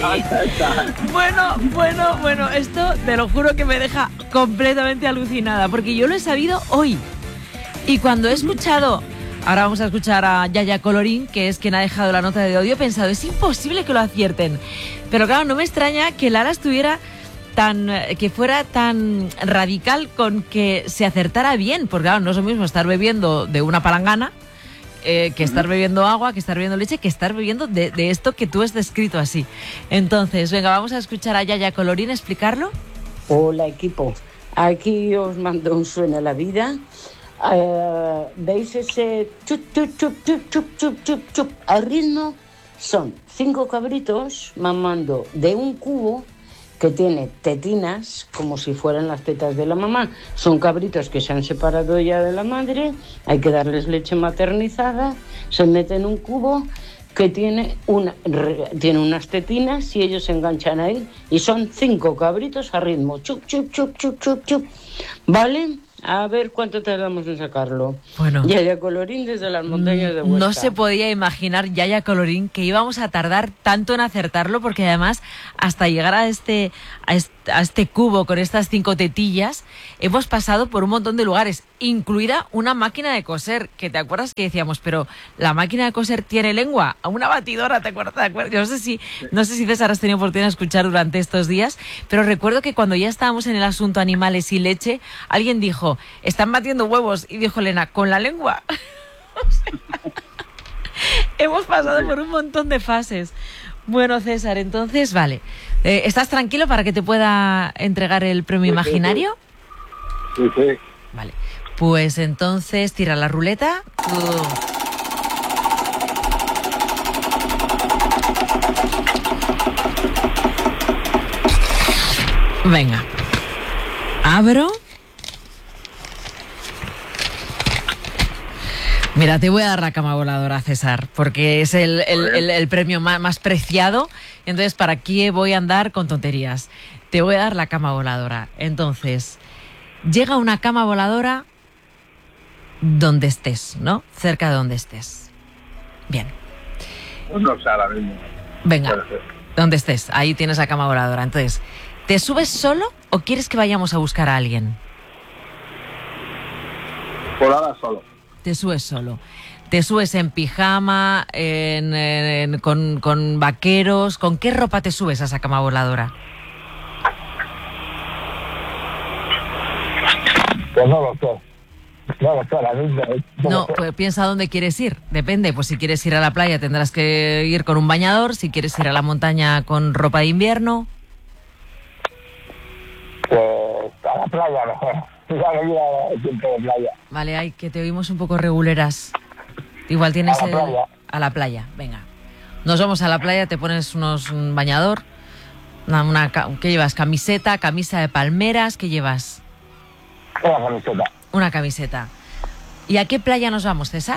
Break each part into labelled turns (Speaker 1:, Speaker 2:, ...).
Speaker 1: Bueno, esto te lo juro que me deja completamente alucinada, porque yo lo he sabido hoy. Y cuando he escuchado, ahora vamos a escuchar a Yaya Colorín, que es quien ha dejado la nota de audio, he pensado, es imposible que lo acierten. Pero claro, no me extraña que Lara que fuera tan radical con que se acertara bien, porque claro, no es lo mismo estar bebiendo de una palangana, que estar bebiendo agua, que estar bebiendo leche, que estar bebiendo de esto que tú has descrito así. Entonces, venga, vamos a escuchar a Yaya Colorín explicarlo.
Speaker 2: Hola, equipo. Aquí os mando un suena la vida. ¿Veis ese chup, chup, chup, chup, chup, chup, chup, chup? Al ritmo son 5 cabritos mamando de un cubo que tiene tetinas, como si fueran las tetas de la mamá. Son cabritos que se han separado ya de la madre, hay que darles leche maternizada, se mete en un cubo que tiene unas tetinas y ellos se enganchan ahí y son 5 cabritos a ritmo. Chup, chup, chup, chup, chup, chup. ¿Vale? A ver cuánto tardamos en sacarlo.
Speaker 1: Bueno,
Speaker 2: Yaya Colorín desde las montañas de Huesca.
Speaker 1: No se podía imaginar, Yaya Colorín, que íbamos a tardar tanto en acertarlo, porque además hasta llegar a este cubo con estas 5 tetillas hemos pasado por un montón de lugares, incluida una máquina de coser, que te acuerdas que decíamos, pero la máquina de coser tiene lengua, una batidora, ¿te acuerdas? Yo no sé si César has tenido oportunidad de escuchar durante estos días, pero recuerdo que cuando ya estábamos en el asunto animales y leche, alguien dijo, están batiendo huevos, y dijo Elena, ¿con la lengua? O sea, hemos pasado por un montón de fases. Bueno, César, entonces, vale. ¿Estás tranquilo para que te pueda entregar el premio imaginario?
Speaker 3: Sí.
Speaker 1: Vale. Pues entonces, tira la ruleta. Venga. Abro. Mira, te voy a dar la cama voladora, César, porque es el premio más preciado. Entonces, ¿para qué voy a andar con tonterías? Te voy a dar la cama voladora. Entonces, llega una cama voladora donde estés, ¿no? Cerca de donde estés. Bien.
Speaker 3: No sé ahora mismo.
Speaker 1: Venga, donde estés. Ahí tienes la cama voladora. Entonces, ¿te subes solo o quieres que vayamos a buscar a alguien?
Speaker 3: Por ahora solo.
Speaker 1: Te subes solo. Te subes en pijama, con vaqueros. ¿Con qué ropa te subes a esa cama voladora?
Speaker 3: Pues no lo sé.
Speaker 1: No, pues piensa dónde quieres ir. Depende, pues si quieres ir a la playa tendrás que ir con un bañador. Si quieres ir a la montaña con ropa de invierno.
Speaker 3: Pues a la playa mejor. Tiempo de playa.
Speaker 1: Vale, ay, que te oímos un poco reguleras. Igual tienes
Speaker 3: a la playa.
Speaker 1: A la playa, venga. Nos vamos a la playa, te pones un bañador. ¿Qué llevas? ¿Camiseta? ¿Camisa de palmeras? ¿Qué llevas?
Speaker 3: Una camiseta.
Speaker 1: Una camiseta. ¿Y a qué playa nos vamos, César?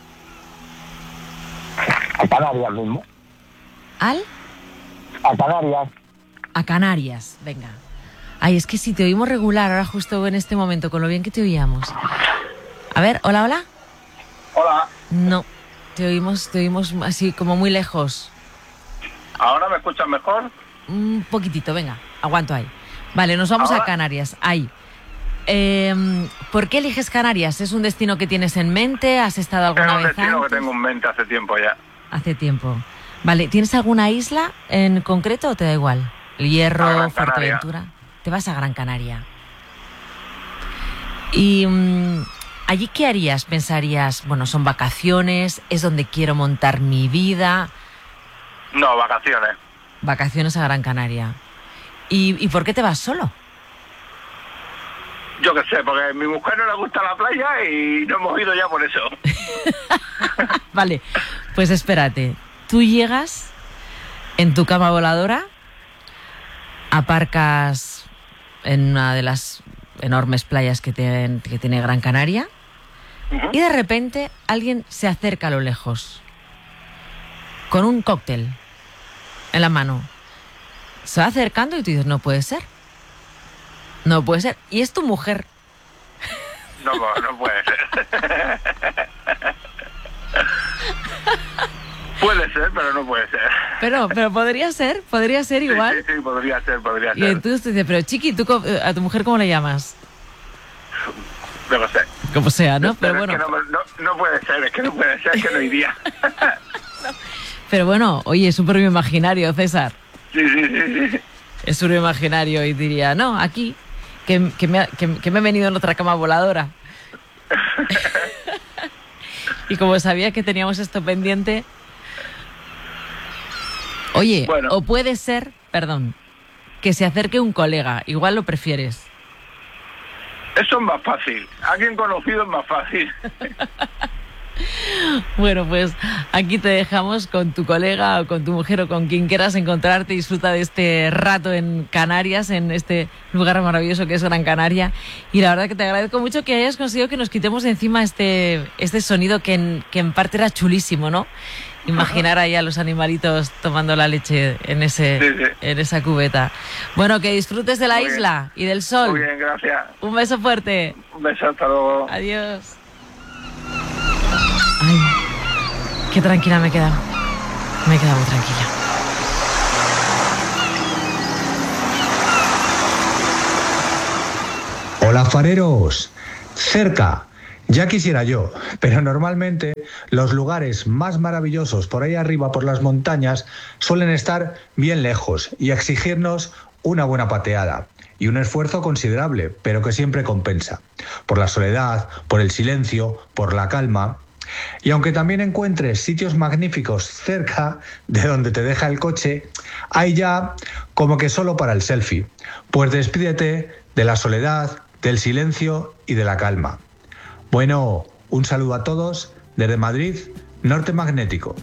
Speaker 3: A Canarias mismo.
Speaker 1: ¿Al?
Speaker 3: A Canarias.
Speaker 1: A Canarias, venga. Ay, es que si te oímos regular ahora justo en este momento, con lo bien que te oíamos. A ver, hola.
Speaker 3: Hola.
Speaker 1: No, te oímos así como muy lejos.
Speaker 3: ¿Ahora me escuchas mejor?
Speaker 1: Un poquitito, venga, aguanto ahí. Vale, nos vamos a Canarias, ahí. ¿Por qué eliges Canarias? ¿Es un destino que tienes en mente? ¿Has estado alguna vez antes?
Speaker 3: Es un destino que tengo en mente hace tiempo ya.
Speaker 1: Hace tiempo. Vale, ¿tienes alguna isla en concreto o te da igual? El Hierro, Fuerteventura. Te vas a Gran Canaria. ¿Y allí qué harías? ¿Pensarías, bueno, son vacaciones, es donde quiero montar mi vida?
Speaker 3: No, vacaciones.
Speaker 1: Vacaciones a Gran Canaria. ¿Y por qué te vas solo?
Speaker 3: Yo qué sé, porque a mi mujer no le gusta la playa y no hemos ido ya por eso.
Speaker 1: Vale, pues espérate. Tú llegas en tu cama voladora, aparcas en una de las enormes playas que tiene Gran Canaria, y de repente alguien se acerca a lo lejos con un cóctel en la mano. Se va acercando y tú dices, no puede ser. No puede ser. Y es tu mujer.
Speaker 3: No puede ser. Puede ser, pero no puede ser.
Speaker 1: Pero podría ser igual.
Speaker 3: Sí, podría ser.
Speaker 1: Y entonces te dice, pero Chiqui, ¿tú a tu mujer cómo le llamas?
Speaker 3: No lo sé.
Speaker 1: Como sea, ¿no? Pero
Speaker 3: Es
Speaker 1: bueno.
Speaker 3: que no puede ser, es que no iría.
Speaker 1: Pero bueno, oye, es un premio imaginario, César.
Speaker 3: Sí.
Speaker 1: Es un premio imaginario y diría, no, aquí, que me he venido en otra cama voladora. Y como sabía que teníamos esto pendiente... Oye,
Speaker 3: bueno.
Speaker 1: O puede ser, perdón, que se acerque un colega, igual lo prefieres.
Speaker 3: Eso es más fácil. Alguien conocido es más fácil.
Speaker 1: Bueno, pues aquí te dejamos con tu colega o con tu mujer o con quien quieras encontrarte. Disfruta de este rato en Canarias, en este lugar maravilloso que es Gran Canaria. Y la verdad que te agradezco mucho que hayas conseguido que nos quitemos de encima este sonido que en parte era chulísimo, ¿no? Imaginar ahí a los animalitos tomando la leche en esa cubeta. Bueno, que disfrutes de la isla y del sol.
Speaker 3: Muy bien, gracias.
Speaker 1: Un beso fuerte.
Speaker 3: Un beso, hasta luego.
Speaker 1: Adiós. Ay, qué tranquila me he quedado. Me he quedado muy tranquila.
Speaker 4: Hola fareros, cerca, ya quisiera yo, pero normalmente los lugares más maravillosos por ahí arriba por las montañas suelen estar bien lejos y exigirnos una buena pateada y un esfuerzo considerable, pero que siempre compensa, por la soledad, por el silencio, por la calma. Y aunque también encuentres sitios magníficos cerca de donde te deja el coche, hay ya como que solo para el selfie, pues despídete de la soledad, del silencio y de la calma. Bueno, un saludo a todos desde Madrid, Norte Magnético.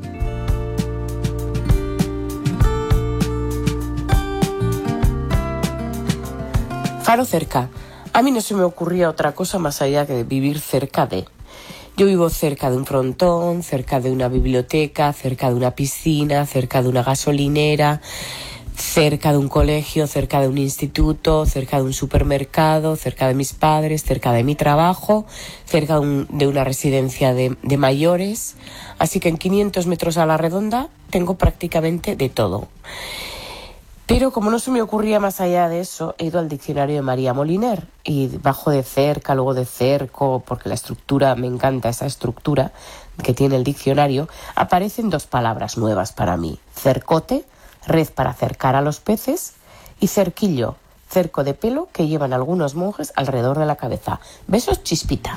Speaker 5: Faro cerca. A mí no se me ocurría otra cosa más allá que de vivir cerca de. Yo vivo cerca de un frontón, cerca de una biblioteca, cerca de una piscina, cerca de una gasolinera, cerca de un colegio, cerca de un instituto, cerca de un supermercado, cerca de mis padres, cerca de mi trabajo, cerca de una residencia de mayores. Así que en 500 metros a la redonda tengo prácticamente de todo. Pero como no se me ocurría más allá de eso, he ido al diccionario de María Moliner y bajo de cerca, luego de cerco, porque la estructura, me encanta esa estructura que tiene el diccionario, aparecen dos palabras nuevas para mí: cercote, red para acercar a los peces, y cerquillo, cerco de pelo que llevan algunos monjes alrededor de la cabeza. Besos, Chispita.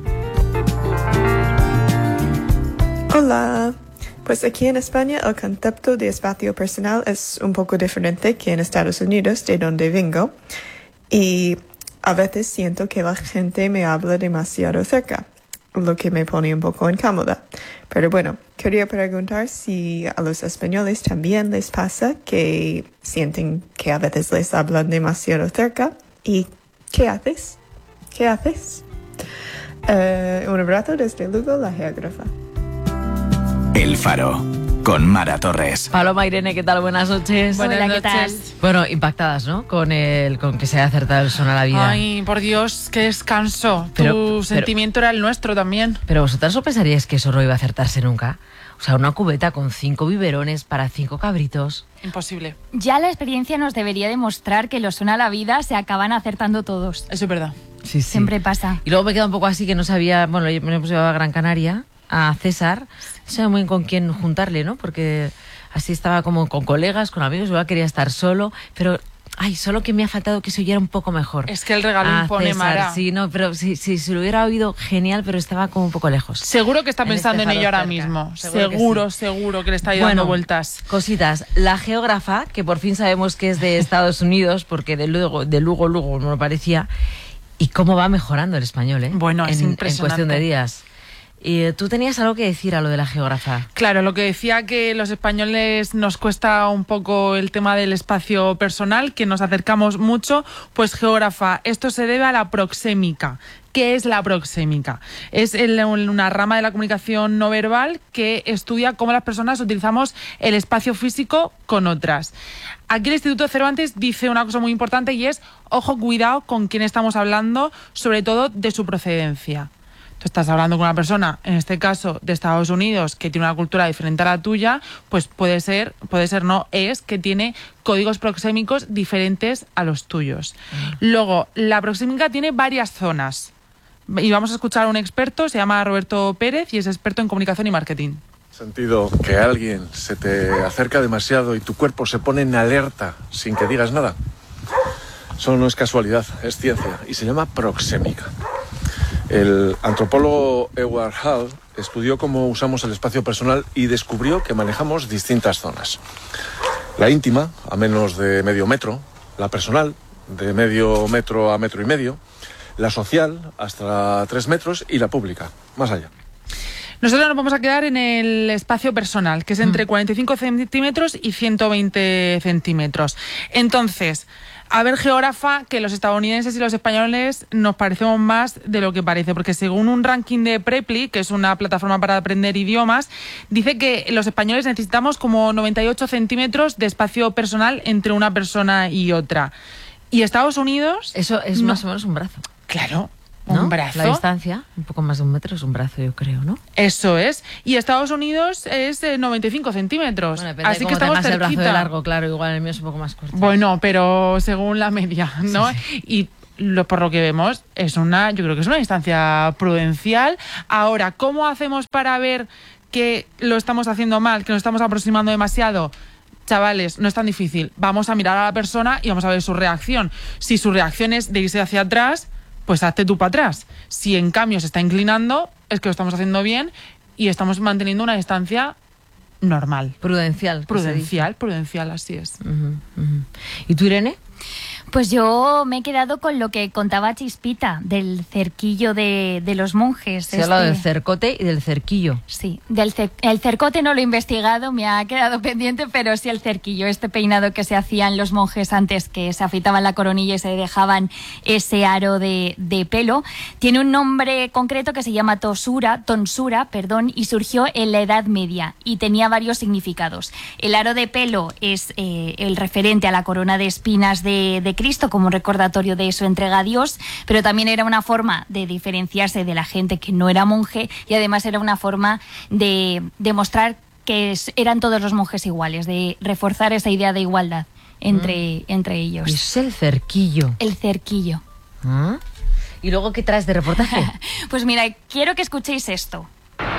Speaker 6: Hola. Pues aquí en España el concepto de espacio personal es un poco diferente que en Estados Unidos, de donde vengo, y a veces siento que la gente me habla demasiado cerca, lo que me pone un poco incómoda. Pero bueno, quería preguntar si a los españoles también les pasa que sienten que a veces les hablan demasiado cerca. ¿Y qué haces? ¿Qué haces? Un abrazo desde Lugo, la geógrafa.
Speaker 7: El Faro, con Mara Torres.
Speaker 1: Paloma, Irene, ¿qué tal? Buenas noches.
Speaker 8: Buenas noches.
Speaker 1: Bueno, impactadas, ¿no? Con que se haya acertado el son a la vida.
Speaker 8: Ay, por Dios, qué descanso. Tu sentimiento era el nuestro también.
Speaker 1: Pero vosotras no pensaríais que eso no iba a acertarse nunca. O sea, una cubeta con 5 biberones para 5 cabritos.
Speaker 8: Imposible.
Speaker 9: Ya la experiencia nos debería demostrar que los son a la vida se acaban acertando todos.
Speaker 8: Eso es verdad.
Speaker 1: Sí.
Speaker 9: Siempre pasa.
Speaker 1: Y luego me queda un poco así que no sabía... Bueno, me hemos llevado a Gran Canaria, a César. No sabía muy bien con quién juntarle, ¿no? Porque así estaba como con colegas, con amigos. Yo quería estar solo, pero... Ay, solo que me ha faltado que se oyera un poco mejor.
Speaker 8: Es que el regalo impone,
Speaker 1: César,
Speaker 8: Mara.
Speaker 1: Sí, no, pero sí, se lo hubiera oído genial, pero estaba como un poco lejos.
Speaker 8: Seguro que está pensando en ello ahora
Speaker 1: cerca.
Speaker 8: mismo.
Speaker 1: Seguro
Speaker 8: Seguro que le está dando vueltas.
Speaker 1: Cositas. La geógrafa, que por fin sabemos que es de Estados Unidos, porque de Lugo no lo parecía. Y cómo va mejorando el español, ¿eh?
Speaker 8: Bueno, es impresionante.
Speaker 1: En cuestión de días. Y tú tenías algo que decir a lo de la geógrafa.
Speaker 8: Claro, lo que decía, que los españoles nos cuesta un poco el tema del espacio personal, que nos acercamos mucho. Pues geógrafa, esto se debe a la proxémica. ¿Qué es la proxémica? Es una rama de la comunicación no verbal que estudia cómo las personas utilizamos el espacio físico con otras. Aquí el Instituto Cervantes dice una cosa muy importante y es: ojo, cuidado con quién estamos hablando, sobre todo de su procedencia. Tú estás hablando con una persona, en este caso de Estados Unidos, que tiene una cultura diferente a la tuya, pues puede ser no, es que tiene códigos proxémicos diferentes a los tuyos. Luego, la proxémica tiene varias zonas. Y vamos a escuchar a un experto, se llama Roberto Pérez y es experto en comunicación y marketing.
Speaker 10: Sentido que alguien se te acerca demasiado y tu cuerpo se pone en alerta sin que digas nada. Eso no es casualidad, es ciencia y se llama proxémica. El antropólogo Edward Hall estudió cómo usamos el espacio personal y descubrió que manejamos distintas zonas. La íntima, a menos de medio metro, la personal, de medio metro a metro y medio, la social, hasta 3 metros, y la pública, más allá.
Speaker 8: Nosotros nos vamos a quedar en el espacio personal, que es entre 45 centímetros y 120 centímetros. Entonces, a ver, geógrafa, que los estadounidenses y los españoles nos parecemos más de lo que parece, porque según un ranking de Preply, que es una plataforma para aprender idiomas, dice que los españoles necesitamos como 98 centímetros de espacio personal entre una persona y otra. ¿Y Estados Unidos?
Speaker 1: Eso es más o menos un brazo.
Speaker 8: Claro.
Speaker 1: ¿No?
Speaker 8: Un brazo.
Speaker 1: La distancia, un poco más de 1 metro es un brazo, yo creo, ¿no?
Speaker 8: Eso es. Y Estados Unidos es 95 centímetros.
Speaker 1: Bueno, depende
Speaker 8: así
Speaker 1: de
Speaker 8: que
Speaker 1: cómo
Speaker 8: estamos
Speaker 1: tengas el brazo de
Speaker 8: cerquita.
Speaker 1: largo, claro, igual el mío es un poco más corto.
Speaker 8: Bueno, pero según la media, ¿no? Sí. Y por lo que vemos, yo creo que es una distancia prudencial. Ahora, ¿cómo hacemos para ver que lo estamos haciendo mal, que nos estamos aproximando demasiado? Chavales, no es tan difícil. Vamos a mirar a la persona y vamos a ver su reacción. Si su reacción es de irse hacia atrás, pues hazte tú para atrás. Si en cambio se está inclinando, es que lo estamos haciendo bien y estamos manteniendo una distancia normal.
Speaker 1: Prudencial.
Speaker 8: Prudencial, así es.
Speaker 1: ¿Y tú, Irene?
Speaker 9: Pues yo me he quedado con lo que contaba Chispita, del cerquillo de los monjes.
Speaker 1: Se ha hablado del cercote y del cerquillo.
Speaker 9: Sí, el cercote no lo he investigado, me ha quedado pendiente, pero sí el cerquillo, este peinado que se hacían los monjes antes, que se afeitaban la coronilla y se dejaban ese aro de pelo. Tiene un nombre concreto que se llama tonsura, y surgió en la Edad Media y tenía varios significados. El aro de pelo es el referente a la corona de espinas de Cristo, como un recordatorio de su entrega a Dios, pero también era una forma de diferenciarse de la gente que no era monje y además era una forma de demostrar que eran todos los monjes iguales, de reforzar esa idea de igualdad entre ellos.
Speaker 1: Es el cerquillo.
Speaker 9: El cerquillo.
Speaker 1: ¿Y luego qué traes de reportaje?
Speaker 9: Pues mira, quiero que escuchéis esto.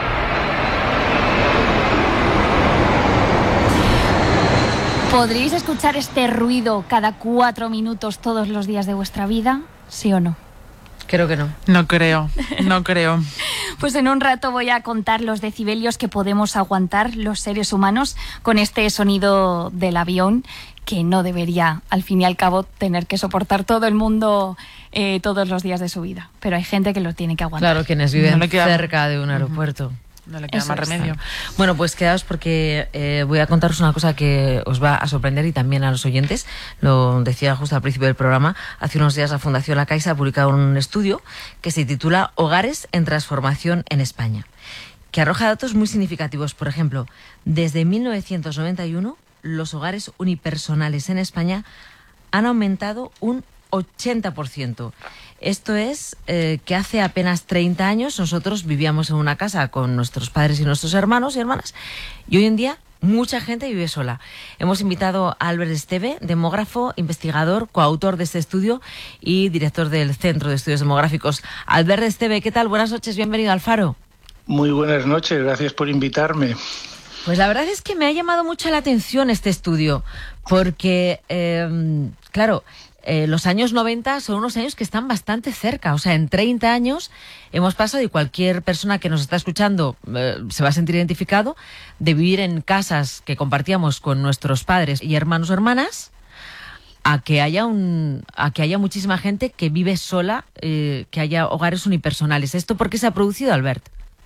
Speaker 9: ¿Podríais escuchar este ruido cada 4 minutos todos los días de vuestra vida? ¿Sí o no?
Speaker 1: Creo que no.
Speaker 8: No creo.
Speaker 9: Pues en un rato voy a contar los decibelios que podemos aguantar los seres humanos con este sonido del avión, que no debería, al fin y al cabo, tener que soportar todo el mundo todos los días de su vida. Pero hay gente que lo tiene que aguantar.
Speaker 1: Claro, quienes viven cerca de un aeropuerto.
Speaker 8: No le queda más remedio.
Speaker 1: Bueno, pues quedaos porque voy a contaros una cosa que os va a sorprender y también a los oyentes. Lo decía justo al principio del programa. Hace unos días la Fundación La Caixa ha publicado un estudio que se titula Hogares en transformación en España, que arroja datos muy significativos. Por ejemplo, desde 1991 los hogares unipersonales en España han aumentado un 80%. Esto es que hace apenas 30 años nosotros vivíamos en una casa con nuestros padres y nuestros hermanos y hermanas, y hoy en día mucha gente vive sola. Hemos invitado a Albert Esteve, demógrafo, investigador, coautor de este estudio y director del Centro de Estudios Demográficos. Albert Esteve, ¿qué tal? Buenas noches, bienvenido al Faro.
Speaker 11: Muy buenas noches, gracias por invitarme.
Speaker 1: Pues la verdad es que me ha llamado mucho la atención este estudio, porque, claro, los años 90 son unos años que están bastante cerca. O sea, en 30 años hemos pasado, y cualquier persona que nos está escuchando se va a sentir identificado, de vivir en casas que compartíamos con nuestros padres y hermanos o hermanas, a que haya muchísima gente que vive sola, que haya hogares unipersonales. ¿Esto por qué se ha producido, Albert?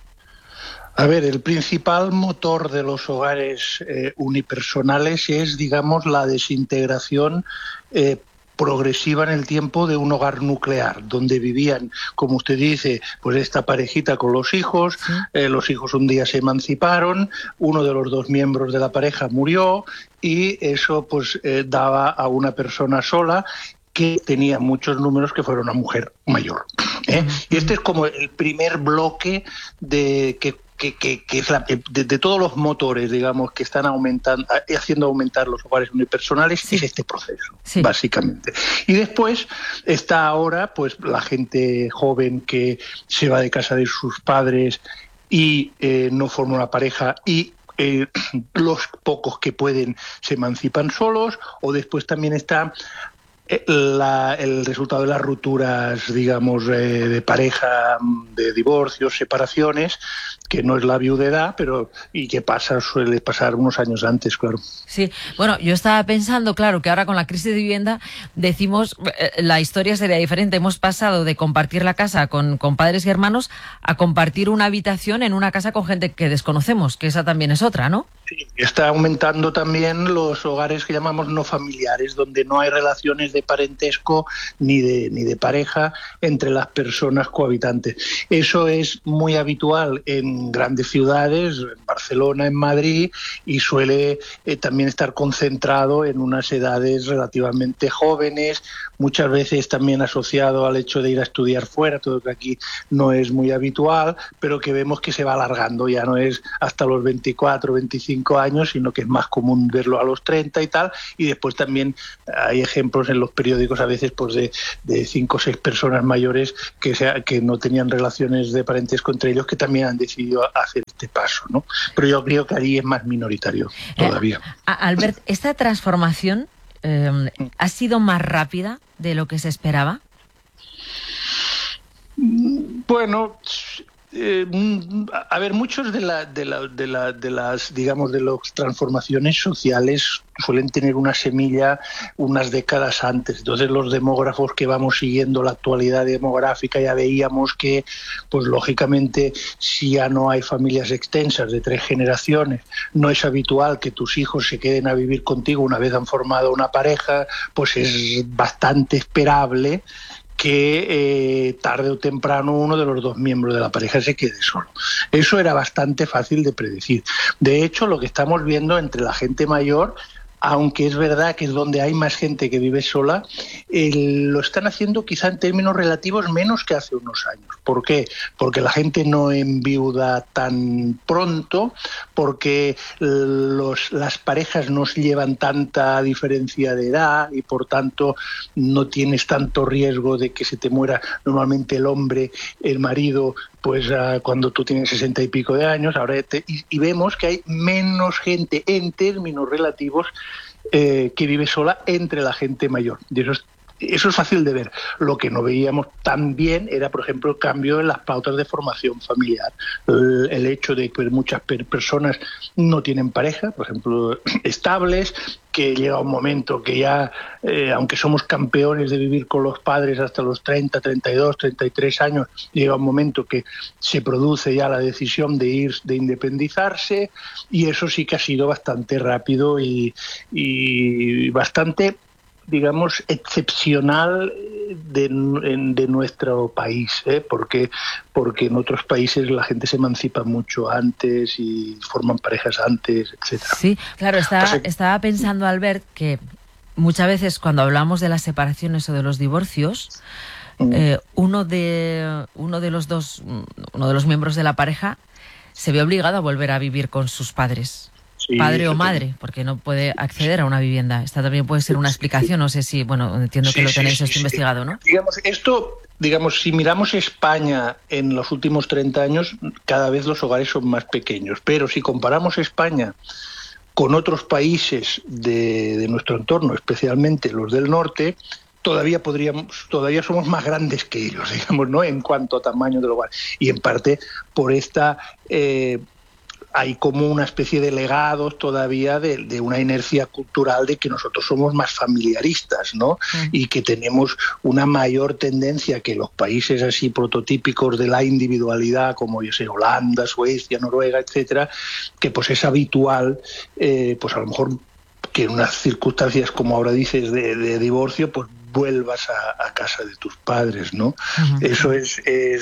Speaker 11: A ver, el principal motor de los hogares unipersonales es, digamos, la desintegración progresiva en el tiempo de un hogar nuclear, donde vivían, como usted dice, pues esta parejita con los hijos. ¿Sí? Los hijos un día se emanciparon, uno de los 2 miembros de la pareja murió y eso pues daba a una persona sola. que tenía muchos números, que fuera una mujer mayor. Y este es como el primer bloque de que es de todos los motores, digamos, que están haciendo aumentar los hogares unipersonales, es este proceso, básicamente. Y después está ahora pues la gente joven que se va de casa de sus padres y no forma una pareja, y los pocos que pueden se emancipan solos, o después también está el resultado de las rupturas, digamos, de pareja, de divorcios, separaciones, que no es la viudedad, pero y que suele pasar unos años antes, claro.
Speaker 1: Sí, bueno, yo estaba pensando, claro, que ahora con la crisis de vivienda decimos, la historia sería diferente. Hemos pasado de compartir la casa con padres y hermanos a compartir una habitación en una casa con gente que desconocemos, que esa también es otra, ¿no?
Speaker 11: Sí, está aumentando también los hogares que llamamos no familiares, donde no hay relaciones de parentesco ni de pareja entre las personas cohabitantes. Eso es muy habitual en grandes ciudades, en Barcelona, en Madrid, y suele también estar concentrado en unas edades relativamente jóvenes, muchas veces también asociado al hecho de ir a estudiar fuera, todo que aquí no es muy habitual, pero que vemos que se va alargando, ya no es hasta los 24, 25 años, sino que es más común verlo a los 30 y tal, y después también hay ejemplos en los periódicos a veces pues de 5 o 6 personas mayores que no tenían relaciones de parentesco entre ellos, que también han decidido hacer este paso, ¿no? Pero yo creo que allí es más minoritario todavía.
Speaker 1: Albert, ¿esta transformación ha sido más rápida de lo que se esperaba?
Speaker 11: Bueno, a ver, muchos de las digamos de las transformaciones sociales suelen tener una semilla unas décadas antes. Entonces los demógrafos que vamos siguiendo la actualidad demográfica ya veíamos que, pues lógicamente, si ya no hay familias extensas de 3 generaciones, no es habitual que tus hijos se queden a vivir contigo una vez han formado una pareja, pues es bastante esperable que tarde o temprano uno de los 2 miembros de la pareja se quede solo. Eso era bastante fácil de predecir. De hecho, lo que estamos viendo entre la gente mayor, aunque es verdad que es donde hay más gente que vive sola, lo están haciendo quizá en términos relativos menos que hace unos años. ¿Por qué? Porque la gente no enviuda tan pronto, porque las parejas no se llevan tanta diferencia de edad y por tanto no tienes tanto riesgo de que se te muera normalmente el hombre, el marido, pues cuando tú tienes 60 y pico de años. Ahora y vemos que hay menos gente en términos relativos que vive sola entre la gente mayor. Y eso es fácil de ver. Lo que no veíamos tan bien era, por ejemplo, el cambio en las pautas de formación familiar. El hecho de que muchas personas no tienen pareja, por ejemplo, estables, que llega un momento que ya, aunque somos campeones de vivir con los padres hasta los 30, 32, 33 años, llega un momento que se produce ya la decisión de independizarse, y eso sí que ha sido bastante rápido y bastante, digamos, excepcional de nuestro país, porque en otros países la gente se emancipa mucho antes y forman parejas antes, etcétera. Sí,
Speaker 1: claro, estaba pensando, Albert, que muchas veces cuando hablamos de las separaciones o de los divorcios, uno de los miembros de la pareja se ve obligado a volver a vivir con sus padres. Sí, padre o madre, porque no puede acceder a una vivienda. Esta también puede ser una explicación, no sé si, bueno, entiendo que lo tenéis esto investigado, ¿no?
Speaker 11: Digamos, si miramos España en los últimos 30 años, cada vez los hogares son más pequeños, pero si comparamos España con otros países de nuestro entorno, especialmente los del norte, todavía somos más grandes que ellos, digamos, ¿no? En cuanto a tamaño del hogar. Y en parte por esta hay como una especie de legados todavía de una inercia cultural de que nosotros somos más familiaristas, ¿no? Y que tenemos una mayor tendencia que los países así prototípicos de la individualidad, como yo sé, Holanda, Suecia, Noruega, etcétera, que pues es habitual, pues a lo mejor que en unas circunstancias, como ahora dices, de divorcio, pues vuelvas a casa de tus padres, ¿no? Uh-huh. Eso es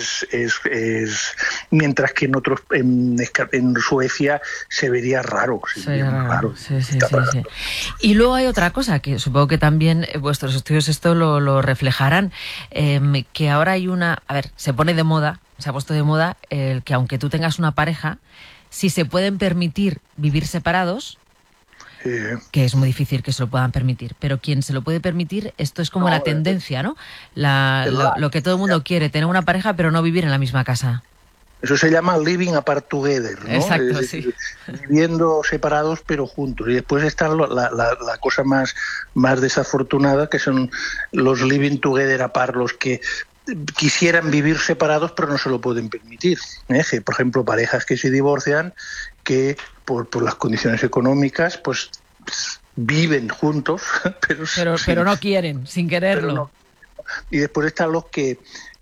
Speaker 11: mientras que en Suecia se vería raro.
Speaker 1: Sería raro. Sí. Y luego hay otra cosa que supongo que también vuestros estudios esto lo reflejarán, que ahora hay se pone de moda, se ha puesto de moda el que aunque tú tengas una pareja, si se pueden permitir vivir separados, que es muy difícil que se lo puedan permitir, pero quien se lo puede permitir, esto es como la tendencia, ¿no? Lo que todo el mundo quiere, tener una pareja pero no vivir en la misma casa.
Speaker 11: Eso se llama living apart together, ¿no?
Speaker 1: Exacto, sí.
Speaker 11: Viviendo separados pero juntos. Y después está la cosa más desafortunada, que son los living together apart, los que quisieran vivir separados pero no se lo pueden permitir. Por ejemplo, parejas que se divorcian, que por las condiciones económicas pues viven juntos, pero
Speaker 1: no quieren, sin quererlo.
Speaker 11: Y después están los que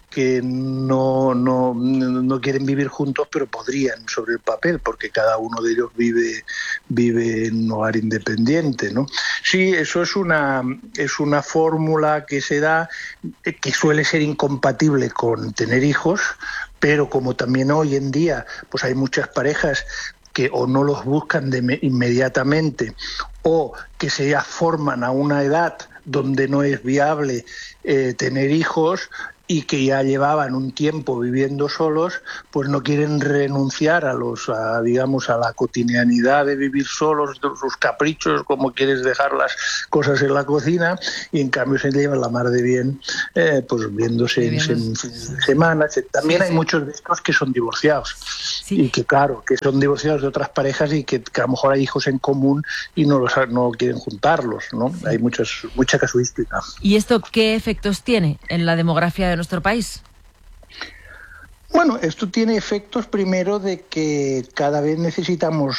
Speaker 11: no quieren vivir juntos, pero podrían sobre el papel, porque cada uno de ellos vive en un hogar independiente, ¿no? Sí, eso es una fórmula que se da, que suele ser incompatible con tener hijos, pero como también hoy en día pues hay muchas parejas que o no los buscan inmediatamente o que se ya forman a una edad donde no es viable tener hijos, y que ya llevaban un tiempo viviendo solos, pues no quieren renunciar a la cotidianidad de vivir solos, sus caprichos, como quieres dejar las cosas en la cocina, y en cambio se llevan la mar de bien, pues viéndose en fines de semana. También hay muchos de estos que son divorciados, y que claro, que son divorciados de otras parejas y que a lo mejor hay hijos en común y no quieren juntarlos, ¿no? Hay mucha casuística.
Speaker 1: ¿Y esto qué efectos tiene en la demografía de nuestro país?
Speaker 11: Bueno, esto tiene efectos primero de que cada vez necesitamos,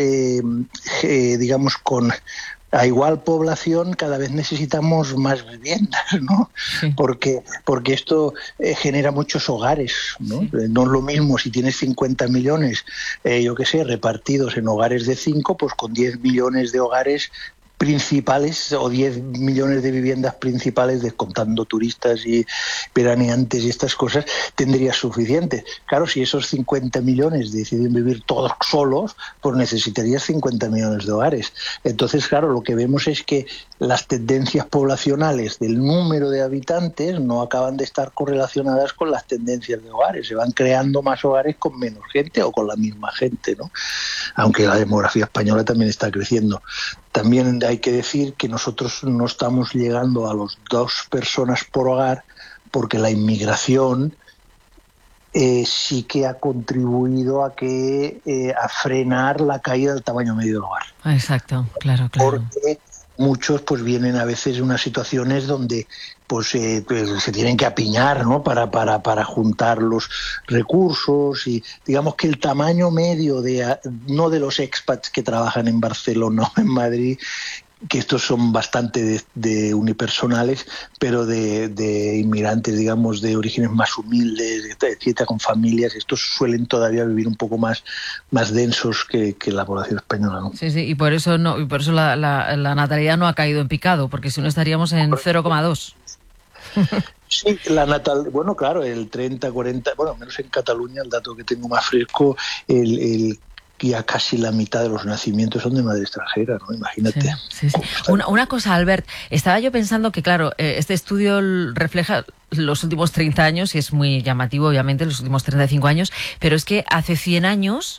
Speaker 11: a igual población, cada vez necesitamos más viviendas, ¿no? Sí. Porque esto genera muchos hogares, ¿no? Sí. No es lo mismo si tienes 50 millones, repartidos en hogares de 5, pues con 10 millones de hogares principales o 10 millones de viviendas principales, descontando turistas y veraneantes y estas cosas, tendrías suficiente. Claro, si esos 50 millones deciden vivir todos solos, pues necesitarías 50 millones de hogares. Entonces, claro, lo que vemos es que las tendencias poblacionales del número de habitantes no acaban de estar correlacionadas con las tendencias de hogares. Se van creando más hogares con menos gente o con la misma gente, ¿no? Aunque la demografía española también está creciendo. También hay que decir que nosotros no estamos llegando a los 2 personas por hogar, porque la inmigración sí que ha contribuido a frenar la caída del tamaño medio del hogar.
Speaker 1: Exacto, claro.
Speaker 11: Porque muchos pues vienen a veces en unas situaciones donde pues se tienen que apiñar, ¿no? para juntar los recursos, y digamos que el tamaño medio no de los expats que trabajan en Barcelona o en Madrid, que estos son bastante de unipersonales, pero de inmigrantes, digamos, de orígenes más humildes, etcétera, con familias, estos suelen todavía vivir un poco más densos que la población española, ¿no?
Speaker 1: Sí, y por eso la natalidad no ha caído en picado, porque si no estaríamos en 0,2.
Speaker 11: Sí, bueno, claro, el 30, 40, bueno, menos en Cataluña, el dato que tengo más fresco, ya casi la mitad de los nacimientos son de madre extranjera, ¿no? Imagínate.
Speaker 1: Sí. Una cosa, Albert, estaba yo pensando que, claro, este estudio refleja los últimos 30 años y es muy llamativo, obviamente, los últimos 35 años, pero es que hace 100 años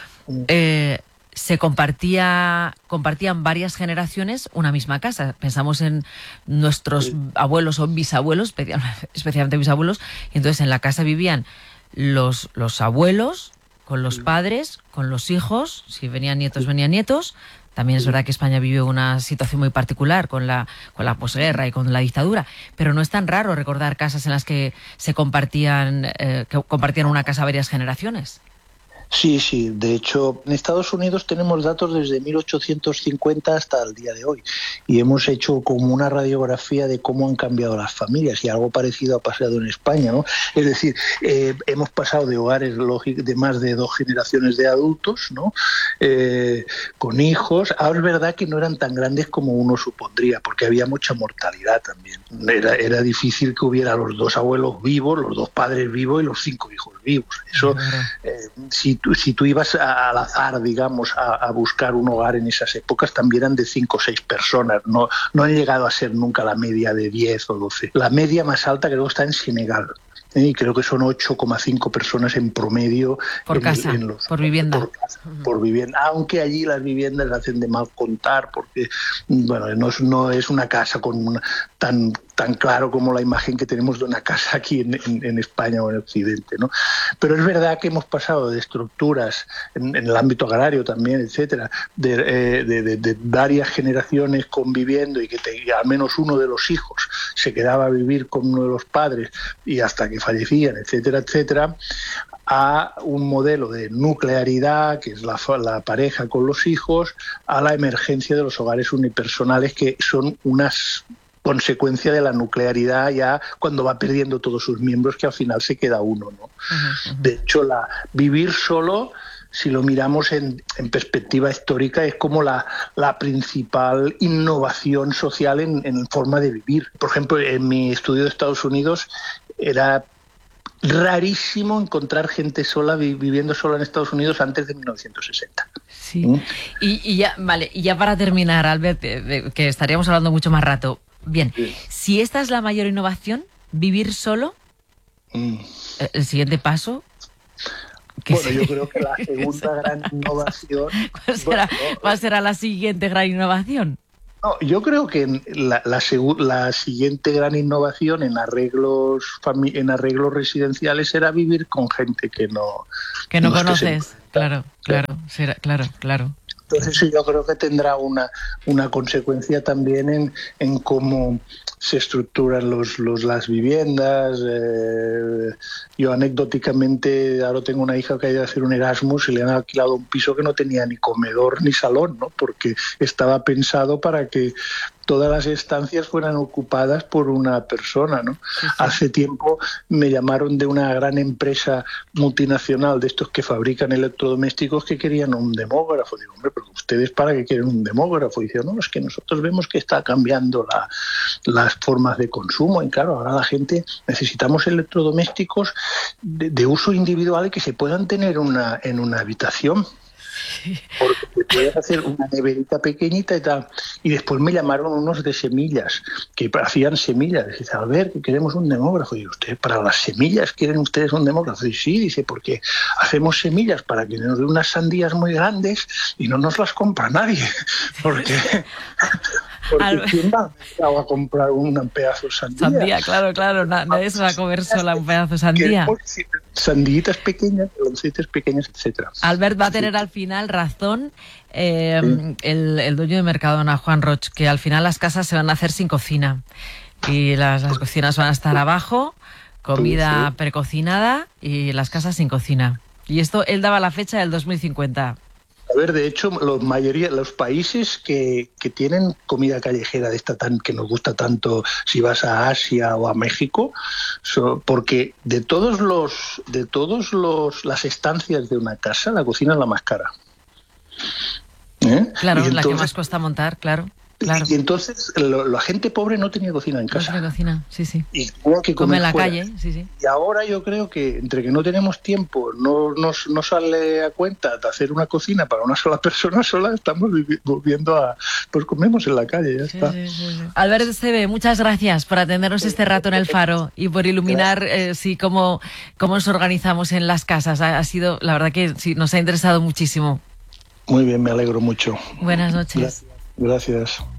Speaker 1: se compartían varias generaciones una misma casa. Pensamos en nuestros abuelos o bisabuelos, especialmente bisabuelos, y entonces en la casa vivían los abuelos con los padres, con los hijos, si venían nietos. También es verdad que España vivió una situación muy particular con la posguerra y con la dictadura, pero no es tan raro recordar casas en las que compartían una casa varias generaciones.
Speaker 11: Sí, sí. De hecho, en Estados Unidos tenemos datos desde 1850 hasta el día de hoy y hemos hecho como una radiografía de cómo han cambiado las familias y algo parecido ha pasado en España, ¿no? Es decir, hemos pasado de hogares de más de 2 generaciones de adultos, ¿no? Con hijos. Ahora es verdad que no eran tan grandes como uno supondría, porque había mucha mortalidad también. Era difícil que hubiera los 2 abuelos vivos, los 2 padres vivos y los 5 hijos vivos. Eso, si tú ibas al azar, digamos, a buscar un hogar en esas épocas, también eran de 5 o 6 personas. No han llegado a ser nunca la media de 10 o 12. La media más alta creo que está en Senegal. Y creo que son 8,5 personas en promedio
Speaker 1: por casa, por vivienda.
Speaker 11: Por vivienda, aunque allí las viviendas hacen de mal contar, porque bueno, no es una casa con tan claro como la imagen que tenemos de una casa aquí en España o en Occidente, ¿no? Pero es verdad que hemos pasado de estructuras en el ámbito agrario también, etcétera, de varias generaciones conviviendo y que al menos uno de los hijos se quedaba a vivir con uno de los padres y hasta que fallecían, etcétera, etcétera, a un modelo de nuclearidad, que es la pareja con los hijos, a la emergencia de los hogares unipersonales, que son unas consecuencia de la nuclearidad ya cuando va perdiendo todos sus miembros, que al final se queda uno, ¿no? De hecho, vivir solo, si lo miramos en perspectiva histórica, es como la principal innovación social en forma de vivir. Por ejemplo, en mi estudio de Estados Unidos era rarísimo encontrar gente sola viviendo sola en Estados Unidos antes de 1960.
Speaker 1: Sí. Y ya para terminar, Albert, que estaríamos hablando mucho más rato. Bien, sí. Si esta es la mayor innovación, vivir solo, el siguiente paso...
Speaker 11: Bueno, yo creo que la segunda gran innovación...
Speaker 1: ¿Cuál será la siguiente gran innovación?
Speaker 11: No, yo creo que la siguiente gran innovación en arreglos residenciales será vivir con gente que no
Speaker 1: conoces. Claro.
Speaker 11: Entonces yo creo que tendrá una consecuencia también en cómo se estructuran las viviendas. Yo anecdóticamente ahora tengo una hija que ha ido a hacer un Erasmus y le han alquilado un piso que no tenía ni comedor ni salón, ¿no? Porque estaba pensado para que todas las estancias fueran ocupadas por una persona, ¿no? Sí. Hace tiempo me llamaron de una gran empresa multinacional de estos que fabrican electrodomésticos que querían un demógrafo. Digo, hombre, pero ¿ustedes para qué quieren un demógrafo? Y dice, no, es que nosotros vemos que está cambiando las formas de consumo y claro, ahora la gente necesitamos electrodomésticos de uso individual y que se puedan tener en una habitación. Porque te puedes hacer una neverita pequeñita y tal. Y después me llamaron unos de semillas, que hacían semillas. Dice, a ver, que queremos un demógrafo. Y usted, ¿para las semillas quieren ustedes un demógrafo? Y sí, dice, porque hacemos semillas para que nos den unas sandías muy grandes y no nos las compra nadie. Porque ¿quién va a comprar un pedazo de sandía?
Speaker 1: Sandía, claro. Nadie se va a comer sola un pedazo de sandía.
Speaker 11: Sandillitas pequeñas, meloncitas pequeñas, etcétera.
Speaker 1: Albert va a tener al final razón el dueño de Mercadona, Juan Roch, que al final las casas se van a hacer sin cocina y las cocinas van a estar abajo, comida precocinada y las casas sin cocina. Y esto él daba la fecha del 2050.
Speaker 11: A ver, de hecho, los países que tienen comida callejera de esta que nos gusta tanto, si vas a Asia o a México, porque de todas las estancias de una casa, la cocina es la más cara.
Speaker 1: Claro, entonces, la que más cuesta montar, claro.
Speaker 11: Y entonces la gente pobre no tenía cocina en casa.
Speaker 1: No tenía cocina, sí.
Speaker 11: Y tenía que
Speaker 1: comer en la
Speaker 11: fuera.
Speaker 1: calle, sí.
Speaker 11: Y ahora yo creo que entre que no tenemos tiempo, no sale a cuenta de hacer una cocina para una sola persona sola, estamos volviendo pues comemos en la calle, ya está.
Speaker 1: Sí. Albert Esteve, muchas gracias por atendernos este rato en El Faro y por iluminar cómo nos organizamos en las casas. Ha sido, la verdad que sí, nos ha interesado muchísimo.
Speaker 11: Muy bien, me alegro mucho.
Speaker 1: Buenas noches.
Speaker 11: Gracias.